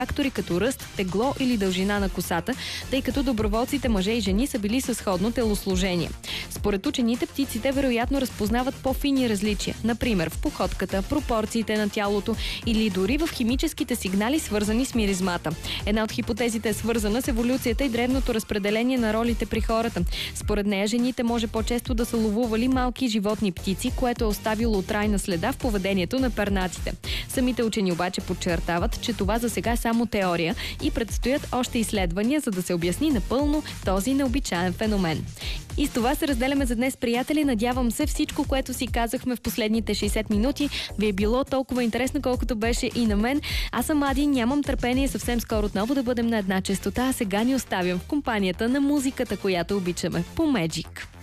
фактори като ръст, тегло или дължина на косата, тъй като доброволците мъже и жени са били със сходно телосложение. Според учените, птиците вероятно разпознават по-фини различия, например в походката, пропорциите на тялото или дори в химическите сигнали, свързани с миризмата. Една от хипотезите е свързана с еволюцията и древното разпределение на ролите при хората. Според нея, жените може по-често да са ловували малки животни птици, което е оставило трайна следа в поведението на пернатите. Самите учени обаче подчертават, че това за сега е само теория и предстоят още изследвания, за да се обясни напълно този необичаен феномен. И с това се разделяме за днес, приятели. Надявам се всичко, което си казахме в последните 60 минути, ви е било толкова интересно, колкото беше и на мен. Аз съм Ади, нямам търпение съвсем скоро отново да бъдем на една честота, а сега ни оставям в компанията на музиката, която обичаме, по Magic.